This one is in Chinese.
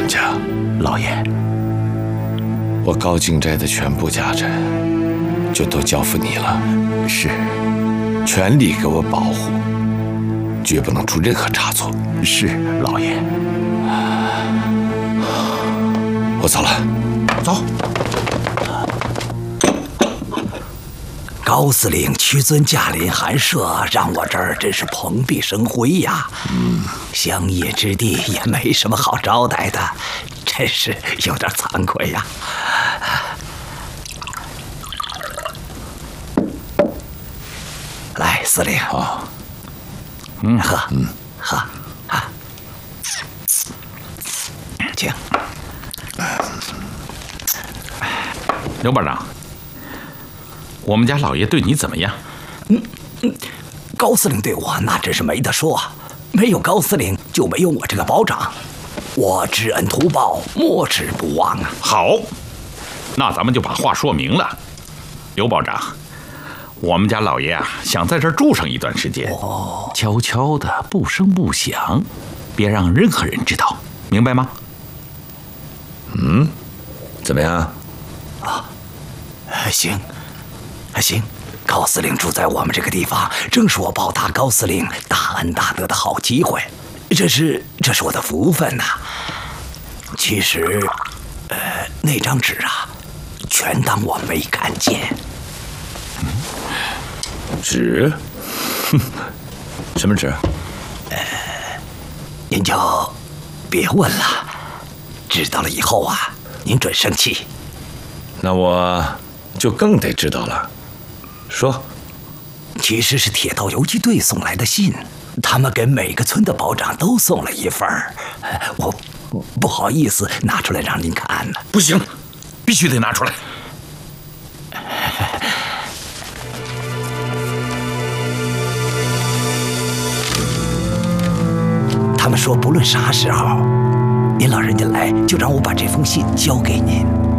管家， 老爷， 我高敬斋的全部家产就都交付你了， 是， 全力给我保护，绝不能出任何差错。 是，老爷。 我走了， 走。高司令屈尊驾临寒舍，让我这儿真是蓬荜生辉呀。乡野之地也没什么好招待的，真是有点惭愧呀。来，司令。 好。 喝，喝啊，请。 刘保长，我们家老爷对你怎么样？ 高司令对我那真是没得说，没有高司令就没有我这个保长，我知恩图报，没齿不忘啊。 好，那咱们就把话说明了。刘保长，我们家老爷啊，想在这儿住上一段时间，悄悄的，不声不响，别让任何人知道，明白吗？ 怎么样？ 行，行。高司令住在我们这个地方，正是我报答高司令大恩大德的好机会，这是我的福分呐。其实，那张纸啊，全当我没看见。 纸？什么纸？ 您就别问了，知道了以后啊，您准生气。 那我就更得知道了。说， 其实是铁道游击队送来的信，他们给每个村的保长都送了一份儿，我不好意思拿出来让您看呢。 不行，必须得拿出来。 他们说不论啥时候，您老人家来，就让我把这封信交给您。